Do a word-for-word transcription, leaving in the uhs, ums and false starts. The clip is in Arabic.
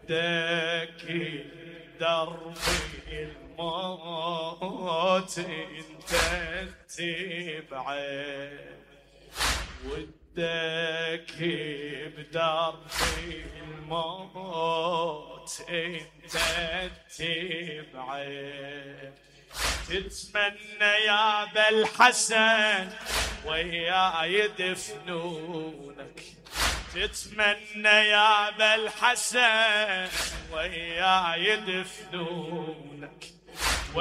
ودك دربي الموت انت تبعد، ودك بدربي الموت انت تبعد. تتمنى يا ابا الحسن وياي يدفنونك، تتمنى يا ابا الحسن وياي يدفنونك،